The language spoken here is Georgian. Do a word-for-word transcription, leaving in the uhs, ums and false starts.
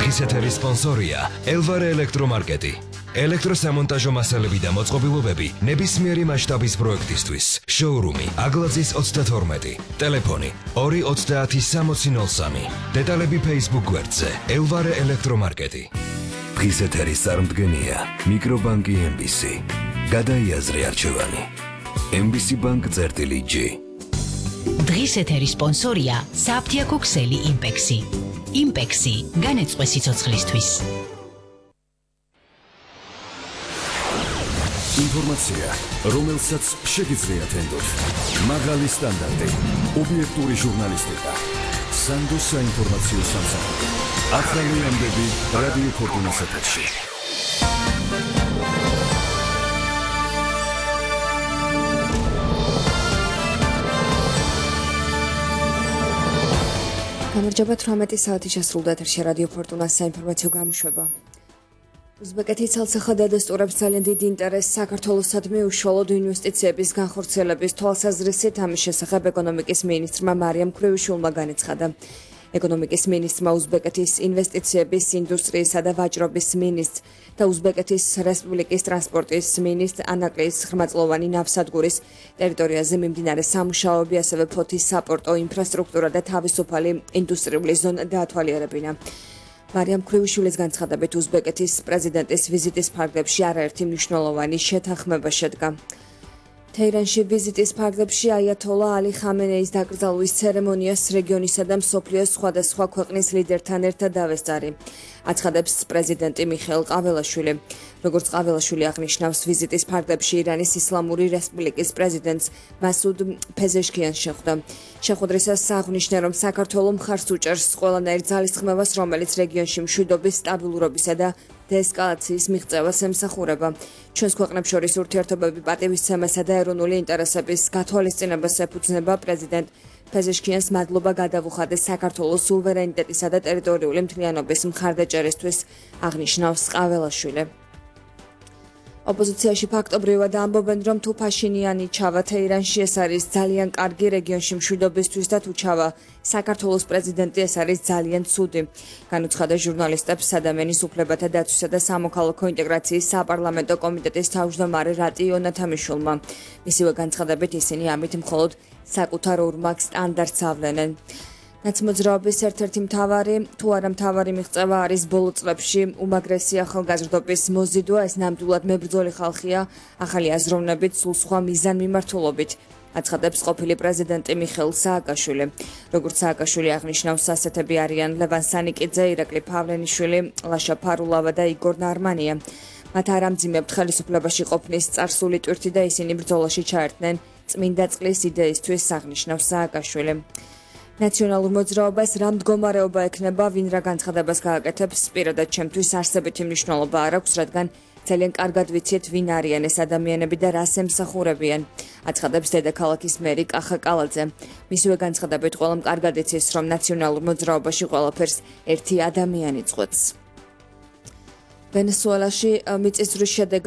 დღის ეთერის სპონსორია ელვარე ელექტრომარკეტი. ელექტროსამონტაჟო მასალები და მოწყობილობები ნებისმიერი მასშტაბის პროექტისთვის. შოურუმი აგლაძის ოცდათორმეტი. ტელეფონი ორი ოცდაათი სამოცი ნოლ სამი. დეტალები Facebook გვერდზე ელვარე ელექტრომარკეტი. დღის ეთერის წარმდგენია მიკრობანკი ემ ბი სი. გადაიაზრე არჩევანი. ემ ბი სი ბანკ წერტილი ჯი. დღის ეთერის სპონსორია საფთიაქო ქსელი იმპექსი. იმპექსი განეწყვე სიცოცხლისთვის. ინფორმაცია, რომელსაც შეგიძლიათ ენდოთ. მაღალი სტანდარტი, ობიექტური ჟურნალისტიკა. სანდოს საინფორმაციო სამსახური. ახალი ამბები რადიო ფორტუნას ეთერში. გამარჯობა, თვრამეტი საათი შესრულდა ეთერში რადიო ფორტუნას საინფორმაციო გამოშვება. უზბეკეთის ცალსახა დადასტურებს ძალიან დიდ ინტერესს საქართველოსადმი უშუალოდ ინვესტიციების განხორციელების თვალსაზრისით ამის შესახებ ეკონომიკის მინისტრმა მარიამ ქრივიშვილმა განაცხადა. ეკონომიკის მინისტრმა უზბეკეთის ინვესტიციების, ინდუსტრიისა და ვაჭრობის მინისტრ და უზბეკეთის რესპუბლიკის ტრანსპორტის მინისტრ ანაკლის ხრმაწლოვანი ნავსადგურის ტერიტორიაზე მიმდინარე სამუშაოები, ასევე ფოთის საპორტო ინფრასტრუქტურა და თავისუფალი ინდუსტრიული ზონა დაათვალიერებინა. მარიამ ქრივიშვილის განცხადებით უზბეკეთის პრეზიდენტის ვიზიტის ფარგლებში არაერთი მნიშვნელოვანი შეთანხმება შედგა. თეირანში ვიზიტის ფარგლებში აიათოლა ალი ხამენეის დაკრძალვის ცერემონიას რეგიონისა და მსოფლიოს სხვადასხვა ქვეყნის ლიდერთან ერთად დავესწარი. აცხადებს პრეზიდენტი მიხეილ ყაველაშვილი. როგორც ყაველაშვილი აღნიშნავს, ვიზიტის ფარგლებში ირანის ისლამური რესპუბლიკის პრეზიდენტს მასუდ ფეზეშქიანს შეხვდა. შეხვედრისას აღნიშნა, რომ საქართველო მხარს უჭერს ყველანაირ ძალისხმევას, რომელიც რეგიონში მშვიდობის, სტაბილურობისა და დეესკალაციის მიღწევას ემსახურება. ჩვენს ქვეყნებს შორის ურთიერთობები პატივისცემასა და ეროვნული ინტერესების გათვალისწინებას ეფუძნება. პრეზიდენტ ფეზეშქიანს მადლობა გადავუხადეს საქართველოს სუვერენიტეტისა და ტერიტორიული მთლიანობის მხარდაჭერისთვის, აღნიშნავს ყაველაშვილი. ოპოზიციაში ფაქტობრივად ამბობენ, რომ თუ ფაშინიანი ჩავა თეირანში, ეს არის ძალიან კარგი რეგიონში მშვიდობისთვის და თუ ჩავა საქართველოს პრეზიდენტი, ეს არის ძალიან ცუდი. განუცხადა ჟურნალისტებს ადამიანის უფლებათა დაცვისა და სამოქალაქო ინტეგრაციის საპარლამენტო კომიტეტის თავმჯდომარე რატი იონათამიშვილმა. მისივე განცხადებით ისინი ამით მხოლოდ საკუთარ ორმაგ სტანდარტს ავლენენ. ნაცმოძრაობის ერთ-ერთი მთავარი, თუ არა მთავარი მიღწევა არის ბოლო წლებში უმაგრესი ახალგაზრდობის მოზიდვა, ეს ნამდვილად მებრძოლი ხალხია, ახალი აზროვნებით, სულ სხვა მიზანმიმართულობით. აცხადებს ყოფილი პრეზიდენტი მიხეილ სააკაშვილი. როგორც სააკაშვილი აღნიშნავს, ასეთები არიან ლევან სანიკიძე, ირაკლი ფავლენიშვილი, ლაშა ფარულავა და იგორ ნარმანია. მათ არ ამძიმებთ ხელისუფლებაში ყოფნის წარსული ტვირთი და ისინი ბრძოლაში ჩაერთნენ წმინდა წყლის იდეისთვის, აღნიშნავს სააკაშვილი. ნაციონალურ მოძრაობას რა მდგომარეობა ექნება, ვინ რა განცხადებას გააკეთებს, პირადად ჩემთვის არსებითი მნიშვნელობა არ აქვს, რადგან ძალიან კარგად ვიცით, ვინ არიან ეს ადამიანები და რას ემსახურებიან. აცხადებს დედაქალაქის მერი კახა კალაძე. მისივე განცხადებით ყველამ კარგად იცის, რომ ნაციონალურ მოძრაობაში ყველაფერს ერთი ადამიანი წყვეტს. ვენესუელაში მიწისძვრის შედეგად